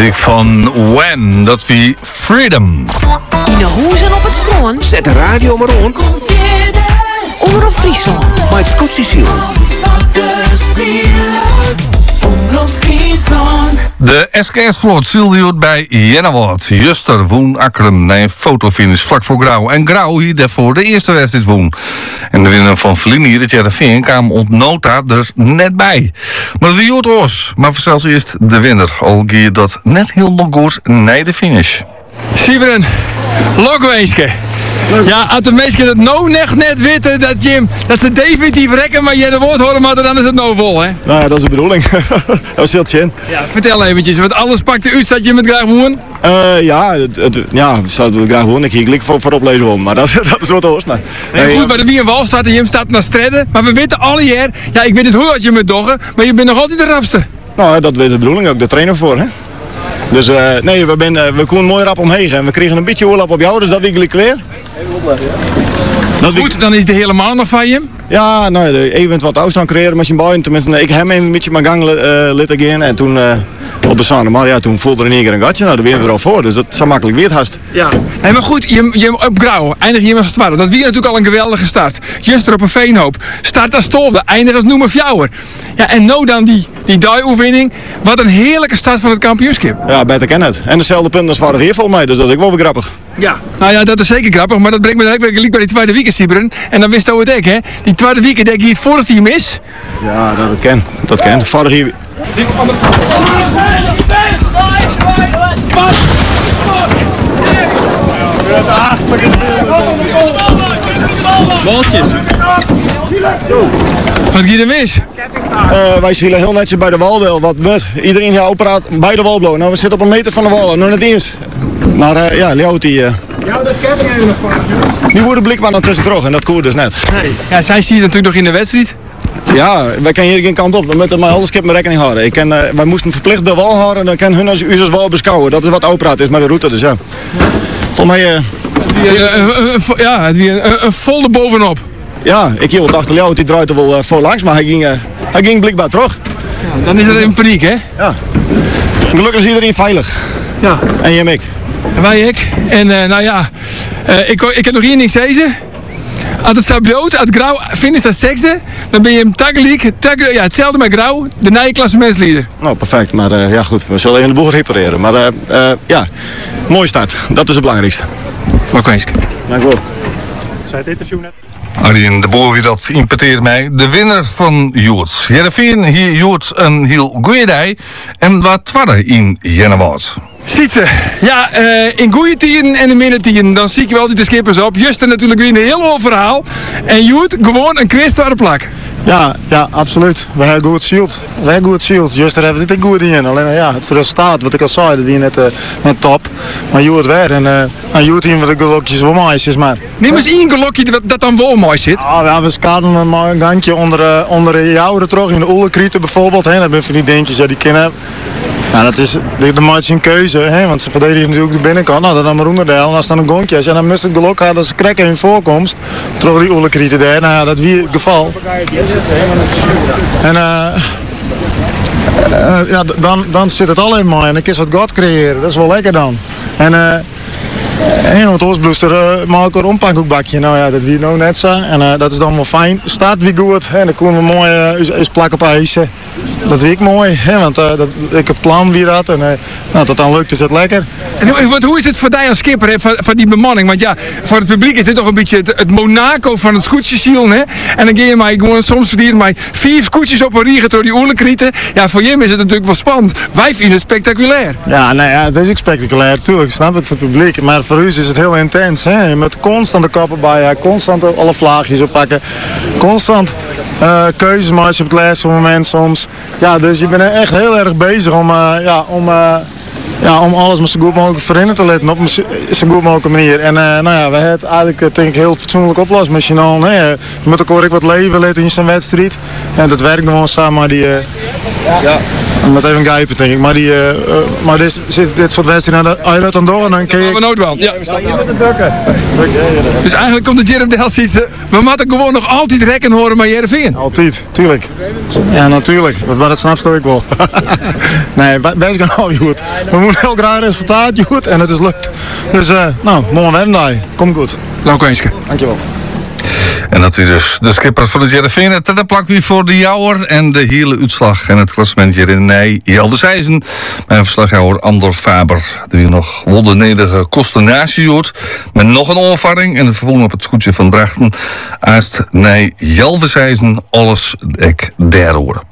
Muziek van When, dat wie Freedom. In de hoezen op het strand. Zet de radio maar on. Omroep Friesland. Maar het Scootsie. De SKS-vloot zielde bij Jennewoord. Juster woen Akkerem na een fotofinish vlak voor Grauw. En Grauw hier daarvoor de eerste wedstrijd woen. En de winnaar van Vlini, de Jereveen, kwam op nota er net bij. Maar het was oors. Maar zelfs eerst de winnaar. Al ging dat net heel nog goed naar de finish. Siebren, lokweeske. Ja, als de mensen het nou net weten dat ze definitief rekken, maar je de woord horen, maar dan is het nou vol, hè? Nou ja, dat is de bedoeling. Dat is heel chin. Ja, vertel eventjes, want alles pakt de uit dat je met graag woon. Zouden we graag wonen. Ik klik voorop lezen om, maar dat is wat hoors. Maar goed, maar de wie een wal staat en je staat naar stredden, maar we weten alle jaar, ja, ik weet het hoe wat je moet doggen, maar je bent nog altijd de rapste. Nou, dat is de bedoeling ook, de trainer voor, hè? Dus we konden mooi rap omheen en we kregen een beetje oorlog op jou, dus dat ik klaar. Goed, dan is de helemaal nog van je. Ja, nou, even wat afstand creëren met zijn bouwen. Tenminste, ik heb hem een beetje mijn gang laten gaan en toen op de zand. Maar ja, toen voelde er in één keer een gatje. Nou, daar weer al voor, dus dat is zo makkelijk weer haast. Ja, nee, maar goed, je op Grauw, eindig je met z'n tweeën. Dat was natuurlijk al een geweldige start. Juster op een veenhoop. Start als Stolde, eindig als Noemer Fjouwer. Ja, en nou dan die die-oefening. Wat een heerlijke start van het kampioenschap. Ja, beter ken het. En dezelfde punten als vorig jaar volgens mij, dus dat is ook wel weer grappig. Ja, nou ja, dat is zeker grappig, maar dat brengt me direct weer bij die tweede weekend, Siebren. En dan wist je het ook, hè? Die tweede weekend, denk je het vorig team is? Ja, dat ken. Vorig jaar... Baltjes. Wat ging er mis? Wij zullen heel netjes bij de wal wat wordt. Iedereen hier operaat bij de wal blowen. Nou, we zitten op een meter van de wal, nog net eens. Maar Leo die... Ja, dat ken ik even nog. Die worden blikbaar nog tussen droog en dat koert dus net. Nee. Ja, zij zie je natuurlijk nog in de wedstrijd. Ja, wij kunnen hier geen kant op. We moeten maar alles met rekening houden. Wij moesten verplicht de wal houden, dan kan hun als wal beschouwen. Dat is wat operaat is met de route, dus ja. Volgens mij... het weer een vol erbovenop. Ja, ik hield achter Leo, die draait er wel voorlangs, maar hij ging blikbaar terug. Ja, dan is er in paniek, hè? Ja. Gelukkig is iedereen veilig. Ja. En jij ik. En wij ik. En ik heb nog hier niks zeggen. Als het staat bloot, als Grauw finish als sexde, dan ben je hem taggelijk, hetzelfde met Grauw, de nieuwe klassementsleider. Nou, perfect. Maar goed, we zullen even de boel repareren. Maar mooie start. Dat is het belangrijkste. Oké. Dank u wel. Zij het interview net? Arjen de Boer wie dat impeteert mij. De winnaar van Joert. Jereveen hier Joert een heel goeie dag. En wat twadde in Jennewoord. Ziet ze. Ja, in goede tijden en in minder dan zie ik wel die de skippers op. Juster natuurlijk weer een heel hoog verhaal. En Joert gewoon een kwestzware plak. Ja, absoluut. We hebben goed shield. Juster hebben we dit goed in. Alleen het resultaat, wat ik al zei, dat die net top. Maar Joert weer. En Joert hier met de gelokjes wel mooisjes, maar... Neem eens één gelokje dat dan wel mooi zit. Ja, we skaten een gangje onder jou terug in de oelekrieten bijvoorbeeld. Hè. Dat ben van die dingetjes, die kennen. Ja, dat is de match een keuze, hè, want ze verdedigen natuurlijk de binnenkant. Nou, dat dan maar onderdeel. En als dan een gonkje is en dan moest het geluk hebben dat ze krekken in voorkomst. Terug die oelekrieten daar. Nou ja, dat wie het geval. En dan zit het alleen maar en dan kun je wat God creëren. Dat is wel lekker dan. En het Oostbloester maakt een ompakhoekbakje. Nou ja, dat wie nou net zo. En dat is dan wel fijn. Staat wie goed. En dan kunnen we mooi eens plak op ijsje. Dat weet ik mooi. Hè, want ik heb plan wie dat. En dat dan lukt is het lekker. En hoe is het voor jou als skipper, van die bemanning? Want ja, voor het publiek is dit toch een beetje het Monaco van het scootjesiel. En dan ga je maar gewoon soms verdienen maar 4 scootjes op een riegen door die oerlekrieten. Ja, voor hem is het natuurlijk wel spannend. Wij vinden het spectaculair. Ja, nou ja, het is ook spectaculair. Natuurlijk, snap ik voor het publiek. Maar voor u is het heel intens. Hè? Je moet constant de kappen bij, constant alle vlaagjes oppakken. Constant keuzes maken op het laatste moment soms. Ja, dus je bent echt heel erg bezig om alles maar zo goed mogelijk voorin te letten op een zo goed mogelijke manier. En we hebben het eigenlijk denk ik heel fatsoenlijk oplost met Chinal. Je moet ook wat leven letten in zijn wedstrijd. En dat werkt gewoon samen. Met even gijpen, denk ik. Maar, maar dit soort wedstrijden, als je dat dan door en dan kun je... We nooit wel. Ja. Dus eigenlijk komt de Jerem Dels iets. We moeten gewoon nog altijd rekken horen met Heerenveen. Altijd, tuurlijk. Ja, natuurlijk. Maar dat snap je ook wel. Nee, best gaan goed. We moeten heel graag resultaat goed en het is lukt. Dus, mooi wedden. Komt goed. Dank u Enske. Dankjewel. En dat is dus de skipper van de Heerenveen. Het derde plak weer voor de Jouwer en de hele uitslag. En het klassement hier in Jeldersijzen. Mijn verslaghouder Andor Faber. Die weer nog wonder nederige Kostenatie hoort. Met nog een onvervaring. En de vervolging op het scootje van Drachten. Aast naar Jeldersijzen. Alles ik daar horen.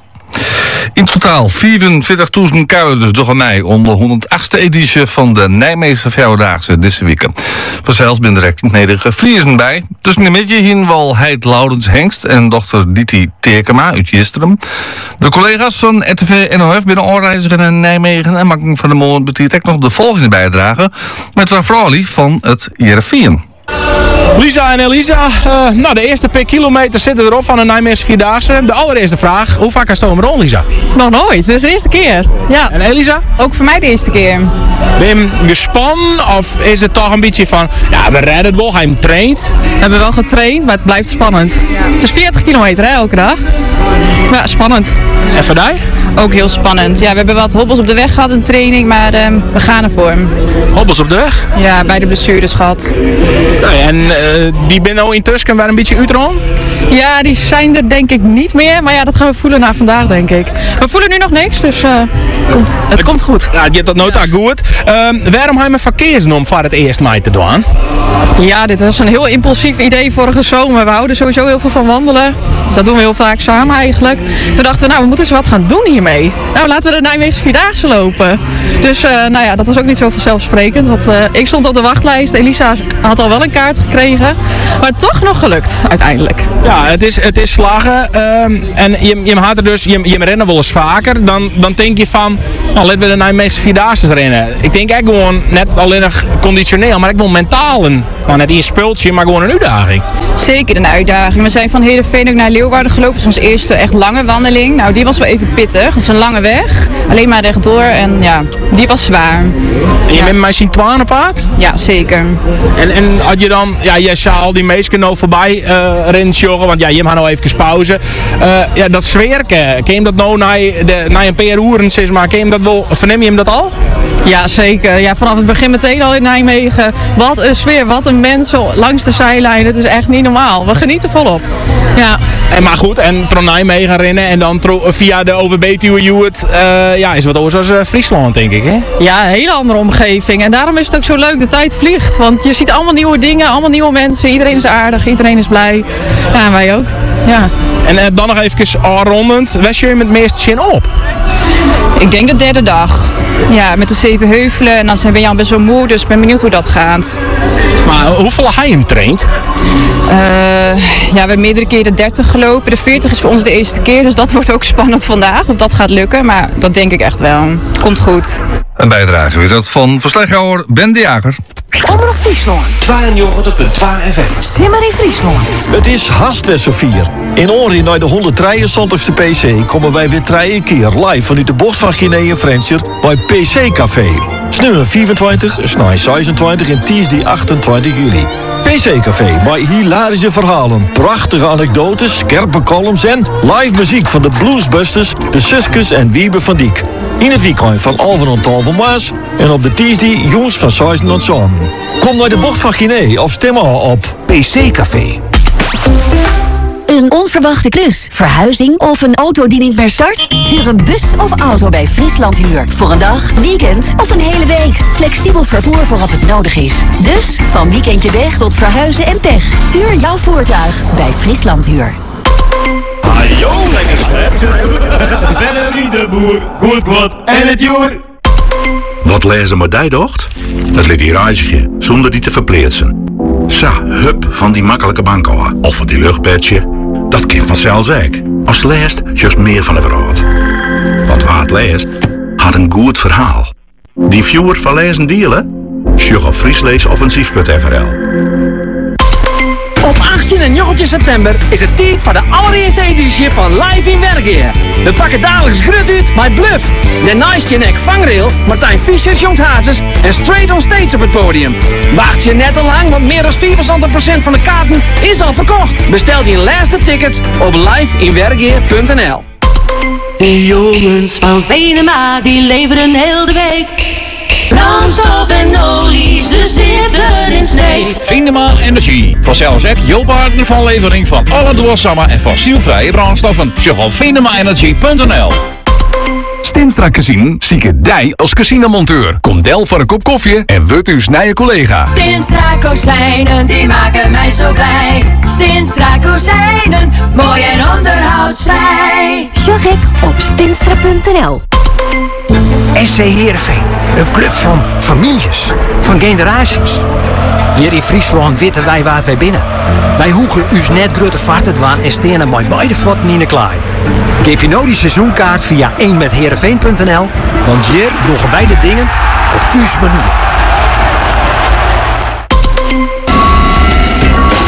In totaal 44.000 kuierders door mij om de 108e editie van de Nijmeegse Vrouwendaagse deze week. Vanzelfs ben direct nederige Vliezen bij. Tussen de midden heen wel Heid Laurens Hengst en dochter Diti Tekema uit Jisteren. De collega's van RTV NOF binnen aanreizigen in Nijmegen en maken van de morgen betiert ook nog de volgende bijdrage met een vrouw van het Heerenveen. Lisa en Elisa, de eerste per kilometer zitten erop van de Nijmeegse Vierdaagse. De allereerste vraag, hoe vaak is het om rond, Lisa? Nog nooit, dit is de eerste keer. Ja. En Elisa? Ook voor mij de eerste keer. Ben je gespannen of is het toch een beetje van, ja, we redden het wel, hij hem traint? We hebben wel getraind, maar het blijft spannend. Het is 40 kilometer hè, elke dag. Ja, spannend. En voor mij? Ook heel spannend. Ja, we hebben wat hobbels op de weg gehad in training, maar we gaan ervoor. Hobbels op de weg? Ja, bij de blessures gehad. En die ben nou intussen waar een beetje uitron? Ja, die zijn er denk ik niet meer, maar ja, dat gaan we voelen na vandaag denk ik. We voelen nu nog niks, dus het komt goed. Ja, je hebt dat nooit aan goed. Waarom heb je een verkeersnorm voor het eerst mee te doen? Ja, dit was een heel impulsief idee vorige zomer. We houden sowieso heel veel van wandelen. Dat doen we heel vaak samen eigenlijk. Toen dachten we, we moeten eens wat gaan doen hiermee. Nou, laten we de Nijmeegse Vierdaagse lopen. Dus dat was ook niet zo vanzelfsprekend. Want ik stond op de wachtlijst. Elisa had al wel een kaart gekregen. Maar toch nog gelukt, uiteindelijk. Ja, het is slagen. En je had er dus, je rennen wel eens vaker. Dan denk je van, laten we de Nijmeegse Vierdaagse rennen. Ik denk echt gewoon, net alleen nog conditioneel, maar ik wil mentaal net in speeltje, maar gewoon een uitdaging. Zeker een uitdaging. We zijn van Heerenveen ook naar Leeuwarden gelopen. Dat is onze eerste echt lange wandeling. Nou, die was wel even pittig. Het is een lange weg. Alleen maar rechtdoor. En ja, die was zwaar. En je bent mij zien twanenpaard? Ja, zeker. En had je dan, jij zou al die meesken nou voorbij rensjoggen, want je had nou even pauze. Dat zwerken, ken je dat nou na een paar uren, zeg maar, ken je dat wel, verneem je hem dat al? Ja, zeker. Ja, vanaf het begin meteen al in Nijmegen. Wat een sfeer, wat een mensen langs de zijlijn. Het is echt niet normaal. We genieten volop. Ja. Maar goed, en door Nijmegen rennen en dan via de OVB-Tuurjoet, is wat anders als Friesland, denk ik, hè? Ja, een hele andere omgeving. En daarom is het ook zo leuk, de tijd vliegt. Want je ziet allemaal nieuwe dingen, allemaal nieuwe mensen. Iedereen is aardig, iedereen is blij. Ja, en wij ook. Ja. En dan nog even afrondend, was je met het meeste zin op? Ik denk de derde dag. Ja, met de 7 heuvelen en dan ben je al best wel moe, dus ik ben benieuwd hoe dat gaat. Maar hoeveel heb je hem traint? We hebben meerdere keren de 30 gelopen. De 40 is voor ons de eerste keer, dus dat wordt ook spannend vandaag. Of dat gaat lukken, maar dat denk ik echt wel. Komt goed. Een bijdrage weer dat van verslaghouder Ben de Jager. Omroep Friesland. 92.2 FM. Simmer in Friesland. Het is haast weer zo vier. In Oren naar de 173ste PC komen wij weer 3 keer live vanuit de bocht van Guinea en Frencher bij PC Café. Snu 24, snij 26 en Tuesday 28 juli. PC Café met hilarische verhalen, prachtige anekdotes, scherpe columns en live muziek van de Bluesbusters, de Suskes en Wiebe van Diek. In het weekend van Alphen en Talven Maas en op de Tuesday jongens van 6 tot 7. Kom naar de bocht van Guinea of stem al op PC Café. Een onverwachte klus, verhuizing of een auto die niet meer start? Huur een bus of auto bij Friesland Huur. Voor een dag, weekend of een hele week. Flexibel vervoer voor als het nodig is. Dus van weekendje weg tot verhuizen en pech. Huur jouw voertuig bij Friesland Huur. Ajo, lekker slet. Wennen wie de boer, goed en het joer. Wat lezen maar die docht? Het liet die reisje, zonder die te verpleetsen. Sa, hup, van die makkelijke banko of van die luchtpetje. Dat kind vanzelf zeker. Als leest, juist meer van de wereld. Wat waard leest, had een goed verhaal. Die viewer van lezen delen? Sjug op friesleesoffensief.nl. Op 18 en 19 september is het tijd voor de allereerste editie van Live in Wergeer. We pakken dagelijks grut uit met Bluff, de Nice Nek Vangrail, Martijn Fischers, Jongt Hazes en Straight on Stage op het podium. Wacht je net te lang, want meer dan 74% van de kaarten is al verkocht. Bestel je laatste tickets op liveinwergeer.nl. De jongens van Venema, die leveren heel de week. Brandstof en olie, ze zitten in Sneek. Venema Energy. Vanzelfs ook julpartner van levering van alle duurzame en fossielvrije brandstoffen. Check op venemaaenergy.nl. Stinstra Casino zieke dij als casinomonteur. Kom del voor een kop koffie en word uw snije collega. Stinstra kozijnen, die maken mij zo blij. Stinstra kozijnen, mooi en onderhoudsvrij. Zag ik op stinstra.nl. SC Heerenveen, een club van families, van generaties. Hier in Friesland weten wij waar wij binnen. Wij hoegen us net grote vaarten dwaan en stenen met beide voeten in de klaai. Geef je nou die seizoenkaart via 1metheerenveen.nl, want hier doen wij de dingen op uw manier.